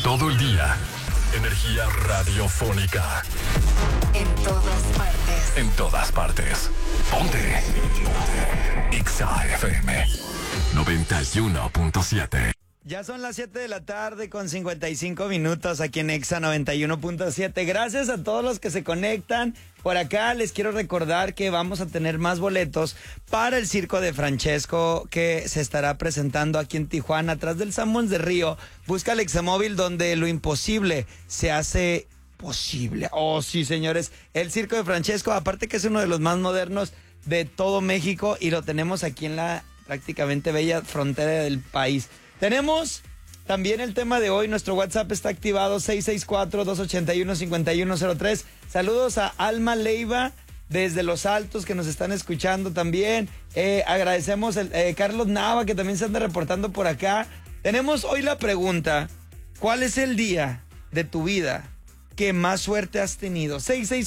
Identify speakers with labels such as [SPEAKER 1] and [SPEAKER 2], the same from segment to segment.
[SPEAKER 1] todo el día. Energía radiofónica.
[SPEAKER 2] En todas partes.
[SPEAKER 1] En todas partes. Ponte. Exa FM 91.7.
[SPEAKER 3] Ya son las 7 de la tarde con 55 minutos aquí en Exa 91.7. Gracias a todos los que se conectan. Por acá les quiero recordar que vamos a tener más boletos para el Circo de Francesco que se estará presentando aquí en Tijuana, atrás del Sanborns de Río. Busca el Examóvil donde lo imposible se hace posible. Oh, sí, señores. El Circo de Francesco, aparte que es uno de los más modernos de todo México y lo tenemos aquí en la prácticamente bella frontera del país. Tenemos también el tema de hoy. Nuestro WhatsApp está activado 664-281-5103. Saludos a Alma Leiva desde Los Altos que nos están escuchando también. Agradecemos a Carlos Nava que también se anda reportando por acá. Tenemos hoy la pregunta: ¿cuál es el día de tu vida que más suerte has tenido?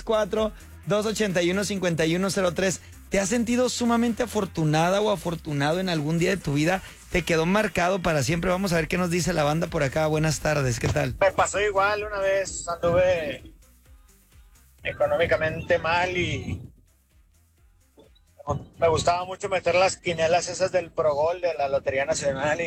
[SPEAKER 3] 664-281-5103. ¿Te has sentido sumamente afortunada o afortunado en algún día de tu vida? ¿Te quedó marcado para siempre? Vamos a ver qué nos dice la banda por acá. Buenas tardes, ¿qué tal?
[SPEAKER 4] Me pasó igual una vez, anduve económicamente mal y me gustaba mucho meter las quinielas esas del Progol de la Lotería Nacional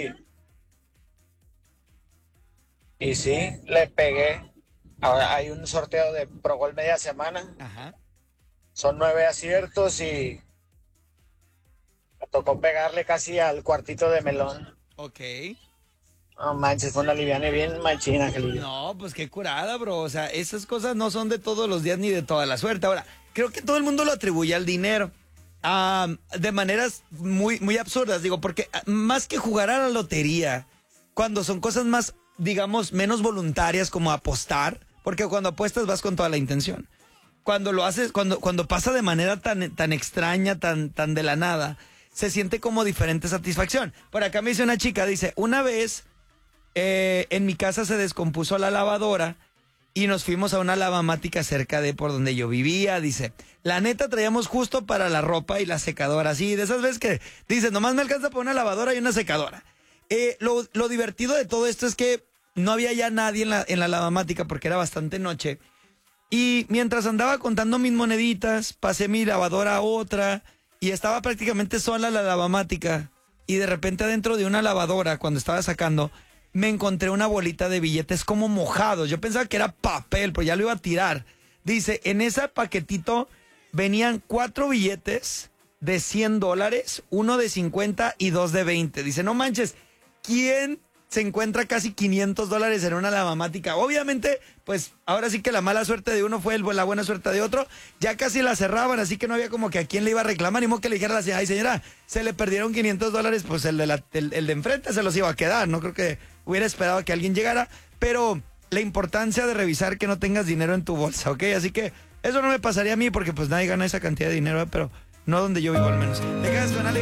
[SPEAKER 4] y sí, le pegué. Ahora hay un sorteo de Progol media semana.
[SPEAKER 3] Ajá.
[SPEAKER 4] Son 9 aciertos y me tocó pegarle casi al cuartito de melón.
[SPEAKER 3] Ok.
[SPEAKER 4] No manches, fue una liviana bien machina, Angelillo.
[SPEAKER 3] No, pues qué curada, bro. O sea, esas cosas no son de todos los días ni de toda la suerte. Ahora, creo que todo el mundo lo atribuye al dinero. De maneras muy, muy absurdas, digo, porque más que jugar a la lotería, cuando son cosas más, digamos, menos voluntarias como apostar, porque cuando apuestas vas con toda la intención. Cuando lo haces, cuando pasa de manera tan extraña, tan de la nada, se siente como diferente satisfacción. Por acá me dice una chica, dice, una vez en mi casa se descompuso la lavadora y nos fuimos a una lavamática cerca de por donde yo vivía. Dice, la neta traíamos justo para la ropa y la secadora, así, de esas veces que dice, nomás me alcanza para una lavadora y una secadora. Lo divertido de todo esto es que no había ya nadie en la lavamática porque era bastante noche. Y mientras andaba contando mis moneditas, pasé mi lavadora a otra y estaba prácticamente sola la lavamática. Y de repente adentro de una lavadora, cuando estaba sacando, me encontré una bolita de billetes como mojados. Yo pensaba que era papel, pero ya lo iba a tirar. Dice, en ese paquetito venían 4 billetes de $100, uno de 50 y 2 de 20. Dice, no manches, ¿quién se encuentra casi $500 en una lavamática? Obviamente, pues ahora sí que la mala suerte de uno fue la buena suerte de otro. Ya casi la cerraban, así que no había como que a quién le iba a reclamar, ni modo que le dijera a la señora, ay señora, se le perdieron $500, pues el de enfrente se los iba a quedar. No creo que hubiera esperado a que alguien llegara, pero la importancia de revisar que no tengas dinero en tu bolsa, ¿ok? Así que eso no me pasaría a mí porque pues nadie gana esa cantidad de dinero, pero no donde yo vivo al menos. Te quedas con Ale.